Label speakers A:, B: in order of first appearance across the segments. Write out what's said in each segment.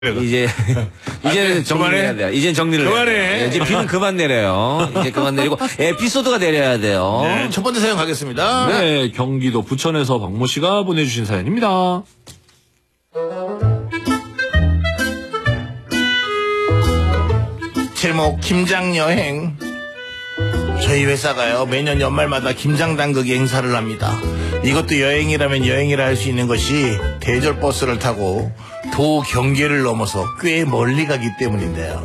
A: 이제는 정리를 해야 돼요. 이제는 정리를 해야 돼요. 이제 비는 그만 내려요. 이제 그만 내리고 에피소드가 내려야 돼요.
B: 네, 첫 번째 사연 가겠습니다.
C: 네, 경기도 부천에서 박모 씨가 보내주신 사연입니다.
B: 제목 김장 여행. 저희 회사가요 매년 연말마다 김장 담그기 행사를 합니다. 이것도 여행이라면 여행이라 할 수 있는 것이 대절 버스를 타고 도 경계를 넘어서 꽤 멀리 가기 때문인데요.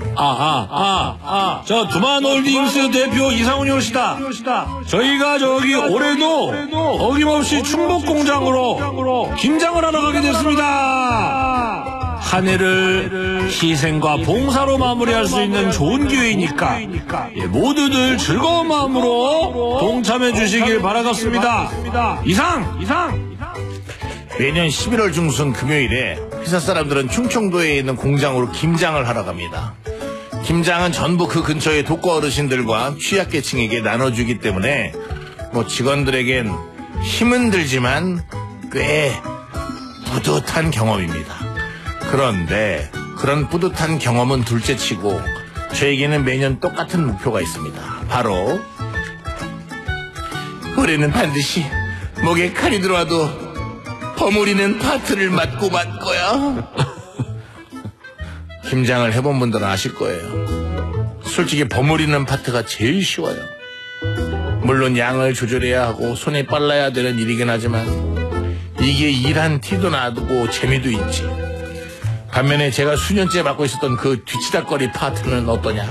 C: 저 두만홀딩스 대표 이상훈 형씨다. 저희가 올해도 어김없이 충북공장으로 김장을 하러 가게 됐습니다. 한 해를 희생과 봉사로 마무리할 수 있는 좋은 기회이니까 모두들 즐거운 마음으로 동참해 주시길 바라겠습니다. 이상.
B: 매년 11월 중순 금요일에 회사 사람들은 충청도에 있는 공장으로 김장을 하러 갑니다. 김장은 전부 그 근처의 독거 어르신들과 취약계층에게 나눠주기 때문에 직원들에겐 힘은 들지만 꽤 뿌듯한 경험입니다. 그런데 그런 뿌듯한 경험은 둘째치고 저에게는 매년 똑같은 목표가 있습니다. 바로 올해는 반드시 목에 칼이 들어와도 버무리는 파트를 맡고 말 거야. 김장을 해본 분들은 아실 거예요. 솔직히 버무리는 파트가 제일 쉬워요. 물론 양을 조절해야 하고 손이 빨라야 되는 일이긴 하지만 이게 일한 티도 나고 재미도 있지. 반면에 제가 수년째 맡고 있었던 그 뒤치다거리 파트는 어떠냐?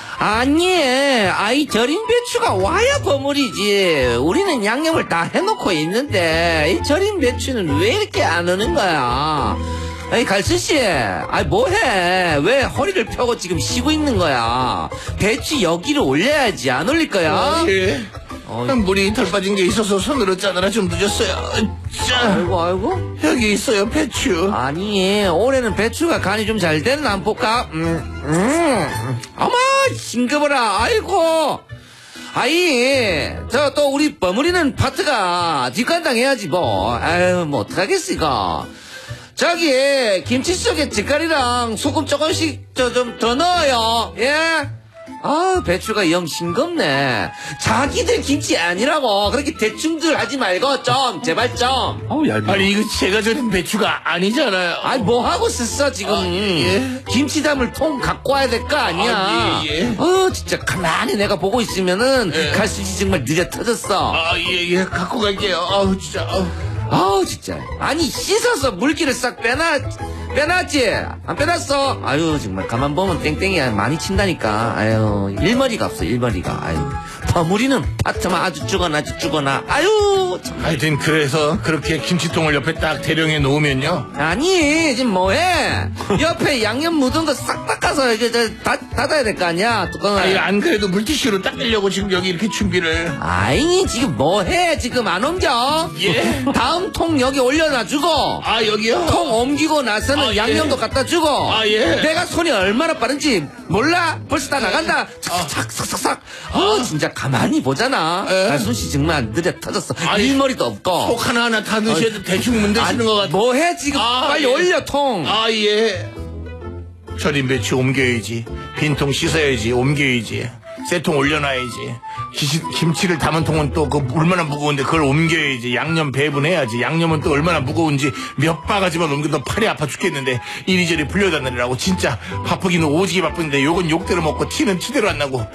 A: 아이 절인 배추가 와야 버무리지. 우리는 양념을 다 해놓고 있는데 이 절인 배추는 왜 이렇게 안 오는 거야? 갈수씨, 뭐해? 왜 허리를 펴고 지금 쉬고 있는 거야? 배추 여기를 올려야지. 안 올릴 거야?
B: 예. 물이 덜 빠진 게 있어서 손으로 짜느라 좀 늦었어요.
A: 아이고.
B: 여기 있어요, 배추.
A: 아니, 올해는 배추가 간이 좀 잘 됐나 한번 볼까? 어머, 싱거워라. 아이고. 또 우리 버무리는 파트가 뒷간당해야지 뭐. 어떡하겠어 이거. 김치 속에 젓갈이랑 소금 조금씩 좀 더 넣어요. 예? 배추가 영 싱겁네. 자기들 김치 아니라고 그렇게 대충들 하지 말고 좀 제발 좀.
B: 아니 이거 제가 절인 배추가 아니잖아요.
A: 뭐 하고 있었어 지금?
B: 예.
A: 김치 담을 통 갖고 와야 될 거 아니야.
B: 예.
A: 진짜 가만히 내가 보고 있으면은 갈수지 정말 늦어 터졌어.
B: 예. 갖고 갈게요. 진짜.
A: 진짜. 씻어서 물기를 싹 빼놨지? 안 빼놨어? 정말 가만 보면 땡땡이 많이 친다니까. 일머리가 없어, 일머리가. 버무리는 파트만 아주 죽어나. 참.
B: 하여튼 그래서 그렇게 김치통을 옆에 딱 대령해 놓으면요.
A: 지금 뭐해? 옆에 양념 묻은 거 싹 닦아서 이제 닫아야 될 거 아니야, 뚜껑을.
B: 안 그래도 물티슈로 닦으려고 지금 여기 이렇게 준비를.
A: 지금 뭐해? 지금 안 옮겨?
B: 예.
A: 다음 통 여기 올려놔주고.
B: 여기요?
A: 통 옮기고 나서는 양념도 갖다 주고.
B: 예.
A: 내가 손이 얼마나 빠른지 몰라? 벌써 다 나간다. 착. 진짜 가만히 보잖아. 갈순씨 정말 느려 터졌어. 일머리도 없고.
B: 속 하나하나 다 넣으셔도 대충 문대시는 것 같아.
A: 뭐해 지금? 빨리 올려 통.
B: 예. 절인 배추 옮겨야지. 빈통 씻어야지. 옮겨야지. 새 통 올려놔야지. 김치를 담은 통은 또 얼마나 무거운데 그걸 옮겨야지. 양념 배분해야지. 양념은 또 얼마나 무거운지 몇 바가지만 옮겨도 팔이 아파 죽겠는데 이리저리 불려다니라고 진짜 바쁘기는 오지게 바쁜데 욕은 욕대로 먹고 티는 티대로 안 나고.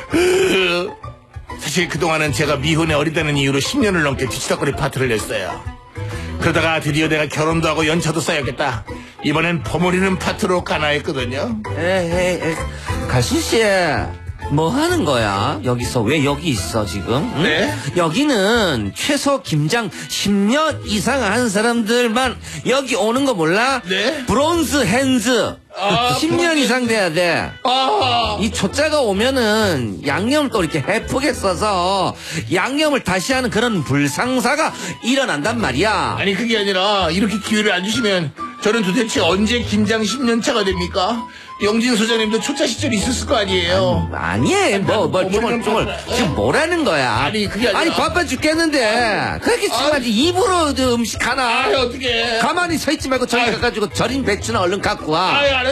B: 사실 그동안은 제가 미혼에 어리다는 이유로 10년을 넘게 뒤치다거리 파트를 냈어요. 그러다가 드디어 내가 결혼도 하고 연차도 쌓였겠다. 이번엔 버무리는 파트로 가나 했거든요.
A: 갈수씨 뭐 하는 거야? 여기서 왜 여기 있어 지금? 응?
B: 네?
A: 여기는 최소 김장 10년 이상 한 사람들만 여기 오는 거 몰라?
B: 네?
A: 브론즈 핸즈 10년 이상 돼야 돼. 이 초짜가 오면은 양념을 또 이렇게 해프게 써서 양념을 다시 하는 그런 불상사가 일어난단 말이야.
B: 그게 아니라 이렇게 기회를 안 주시면 저는 도대체 언제 김장 10년차가 됩니까? 영진 소장님도 초짜 시절이 있었을 거 아니에요.
A: 아니, 쫑을. 지금 뭐라는 거야?
B: 아니, 그게 아니라.
A: 아니, 바빠 죽겠는데. 그렇게 지금 입으로 음식 하나.
B: 어떻게?
A: 가만히 서 있지 말고 저기 가가지고 절인 배추나 얼른 갖고 와.